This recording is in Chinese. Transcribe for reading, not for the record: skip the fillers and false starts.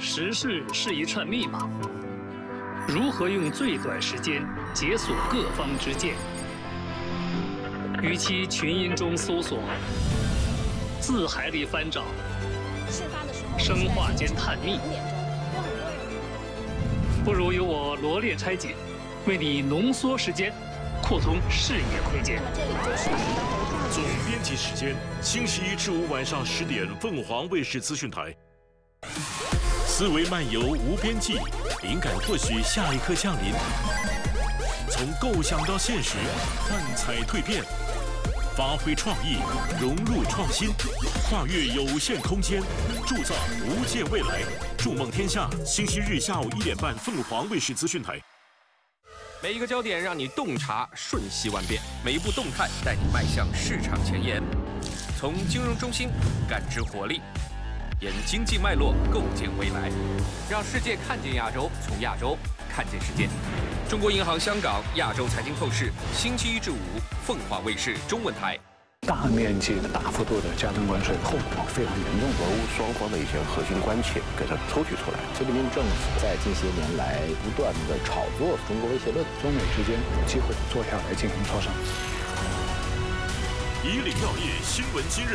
时事是一串密码，如何用最短时间解锁各方之见？与其群音中搜索，字海里翻找，生化间探秘，不如由我罗列拆解，为你浓缩时间，扩通视野空间。 总编辑时间，星期一至五晚上10点，凤凰卫视资讯台。思维漫游无边际，灵感或许下一刻降临。从构想到现实，幻彩蜕变，发挥创意，融入创新，跨越有限空间，铸造无界未来。筑梦天下，星期日下午1点半，凤凰卫视资讯台。 每一个焦点让你洞察瞬息万变，每一步动态带你迈向市场前沿。从金融中心感知活力，沿经济脉络构建未来，让世界看见亚洲，从亚洲看见世界。中国银行香港亚洲财经透视，星期一至五，凤凰卫视中文台。 大面积的、大幅度的加征关税，后果非常严重。 俄乌双方的一些核心关切给它抽取出来。 菲律宾政府在近些年来不断的炒作中国威胁论， 中美之间有机会坐下来进行磋商。 以岭药业新闻今日